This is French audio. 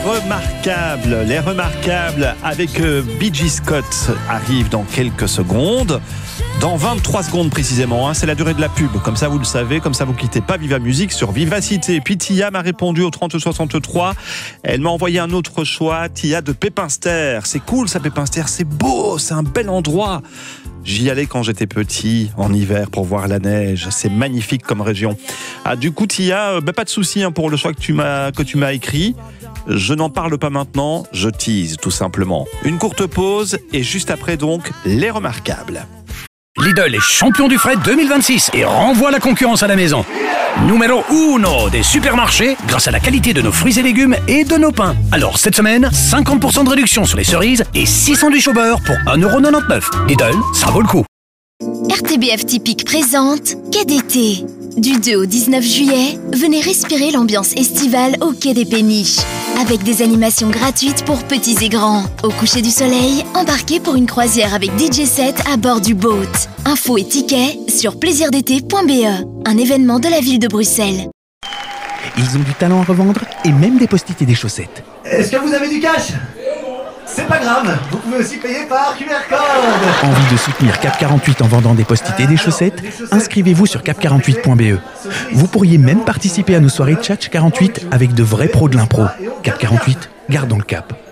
Les Remarquables avec B.G. Scott arrivent dans quelques secondes. Dans 23 secondes précisément, c'est la durée de la pub. Comme ça, vous le savez, comme ça, vous quittez pas Viva Musique sur Vivacité. Puis Tia m'a répondu au 3063. Elle m'a envoyé un autre choix, Tia de Pépinster. C'est cool ça, Pépinster, c'est beau, c'est un bel endroit. J'y allais quand j'étais petit, en hiver, pour voir la neige. C'est magnifique comme région. Du coup, Tia, pas de souci pour le choix que tu m'as écrit. Je n'en parle pas maintenant, je tease tout simplement. Une courte pause et juste après donc, les Remarquables. Lidl est champion du fret 2026 et renvoie la concurrence à la maison. Numéro 1 des supermarchés grâce à la qualité de nos fruits et légumes et de nos pains. Alors cette semaine, 50% de réduction sur les cerises et 6 sandwichs au beurre pour 1,99€. Lidl, ça vaut le coup. RTBF Typique présente Quai d'été. Du 2 au 19 juillet, venez respirer l'ambiance estivale au Quai des Péniches. Avec des animations gratuites pour petits et grands. Au coucher du soleil, embarquez pour une croisière avec DJ set à bord du boat. Infos et tickets sur plaisirdété.be, un événement de la ville de Bruxelles. Ils ont du talent à revendre et même des post-it et des chaussettes. Est-ce que vous avez du cash ? C'est pas grave, vous pouvez aussi payer par QR code. Envie de soutenir Cap 48 en vendant des post-it et des chaussettes ? Inscrivez-vous sur cap48.be. Vous pourriez même participer à nos soirées Tchatch 48 avec de vrais pros de l'impro. Cap 48, gardons le cap.